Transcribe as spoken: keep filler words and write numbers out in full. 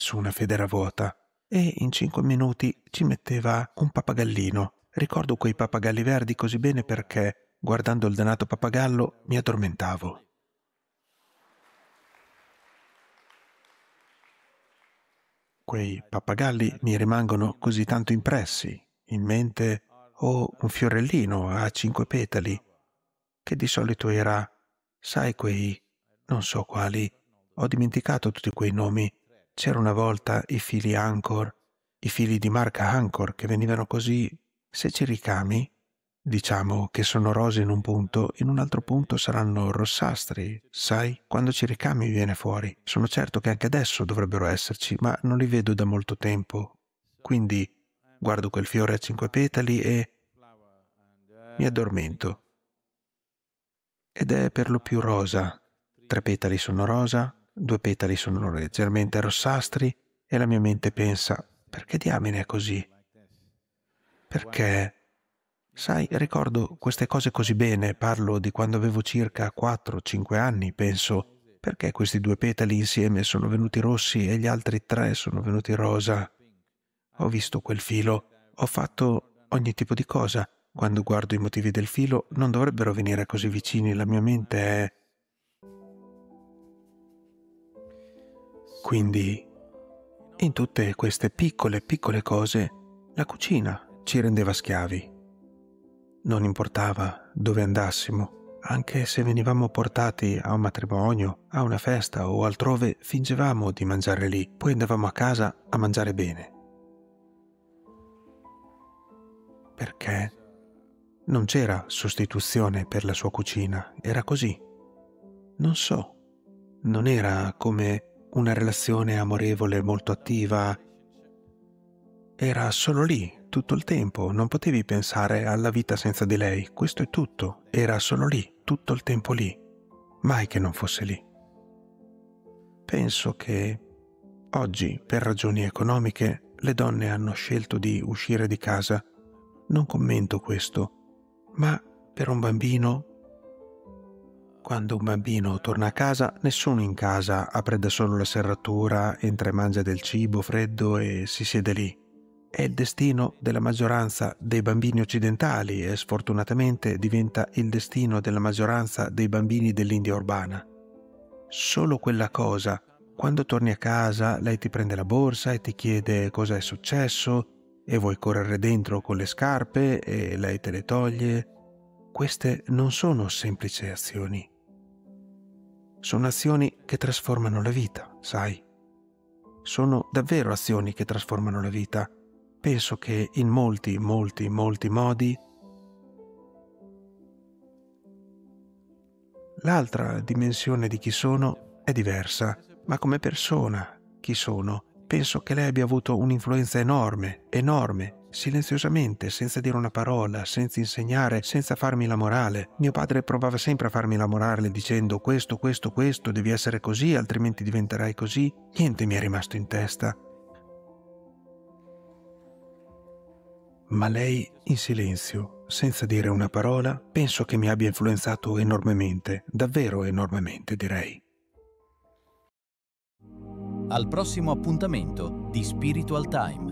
su una federa vuota e in cinque minuti ci metteva un pappagallino. Ricordo quei pappagalli verdi così bene perché, guardando il dannato pappagallo, mi addormentavo. Quei pappagalli mi rimangono così tanto impressi in mente. O un fiorellino a cinque petali, che di solito era, sai, quei, non so quali, ho dimenticato tutti quei nomi. C'era una volta i fili Anchor, i fili di marca Anchor che venivano così, se ci ricami, diciamo che sono rose in un punto, in un altro punto saranno rossastri, sai? Quando ci ricami viene fuori. Sono certo che anche adesso dovrebbero esserci, ma non li vedo da molto tempo. Quindi guardo quel fiore a cinque petali e mi addormento. Ed è per lo più rosa. Tre petali sono rosa, due petali sono leggermente rossastri e la mia mente pensa, perché diamine è così? Perché, sai, ricordo queste cose così bene, parlo di quando avevo circa quattro cinque anni, penso, perché questi due petali insieme sono venuti rossi e gli altri tre sono venuti rosa? Ho visto quel filo, ho fatto ogni tipo di cosa. Quando guardo i motivi del filo non dovrebbero venire così vicini, la mia mente è... Quindi, in tutte queste piccole, piccole cose, la cucina ci rendeva schiavi. Non importava dove andassimo, anche se venivamo portati a un matrimonio, a una festa o altrove, fingevamo di mangiare lì, poi andavamo a casa a mangiare bene. Perché non c'era sostituzione per la sua cucina, era così. Non so, non era come una relazione amorevole molto attiva. Era solo lì, tutto il tempo, non potevi pensare alla vita senza di lei, questo è tutto. Era solo lì, tutto il tempo lì, mai che non fosse lì. Penso che oggi, per ragioni economiche, le donne hanno scelto di uscire di casa. Non commento questo. Ma per un bambino, quando un bambino torna a casa, nessuno in casa apre da solo la serratura, entra e mangia del cibo freddo e si siede lì. È il destino della maggioranza dei bambini occidentali e sfortunatamente diventa il destino della maggioranza dei bambini dell'India urbana. Solo quella cosa, quando torni a casa, lei ti prende la borsa e ti chiede cosa è successo, e vuoi correre dentro con le scarpe e lei te le toglie. Queste non sono semplici azioni. Sono azioni che trasformano la vita, sai? Sono davvero azioni che trasformano la vita. Penso che in molti, molti, molti modi. L'altra dimensione di chi sono è diversa, ma come persona, chi sono? Penso che lei abbia avuto un'influenza enorme, enorme, silenziosamente, senza dire una parola, senza insegnare, senza farmi la morale. Mio padre provava sempre a farmi la morale dicendo questo, questo, questo, devi essere così, altrimenti diventerai così. Niente mi è rimasto in testa. Ma lei, in silenzio, senza dire una parola, penso che mi abbia influenzato enormemente, davvero enormemente, direi. Al prossimo appuntamento di Spiritual Time.